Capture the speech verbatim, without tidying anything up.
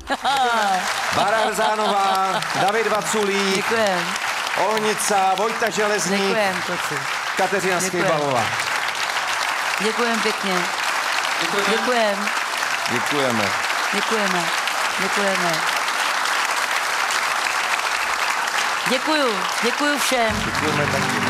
Bára Hrzánová, David Vaculík, Děkujem. Ohnica, Vojta Železník, Děkujem, kluci. Kateřina Děkujem. Skejbalová. Děkujem pěkně. Děkujeme. Děkujem. Děkujeme. Děkujeme. Děkujeme. Děkuju. Děkuju všem. Děkujeme taky.